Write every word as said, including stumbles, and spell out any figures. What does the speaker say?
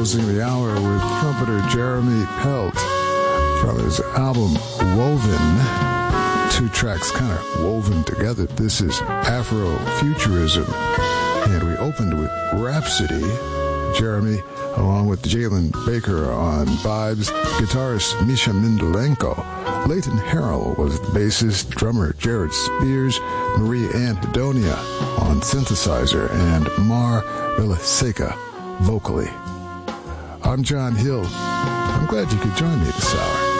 closing the hour with trumpeter Jeremy Pelt from his album Woven. Two tracks kind of woven together. This is Afrofuturism. And we opened with Rhapsody. Jeremy, along with Jalen Baker on vibes, guitarist Misha Mindelenko. Leighton Harrell was the bassist, drummer Jared Spears, Marie Ann Hedonia on synthesizer, and Mar Villaseca vocally. I'm John Hill. I'm glad you could join me this hour.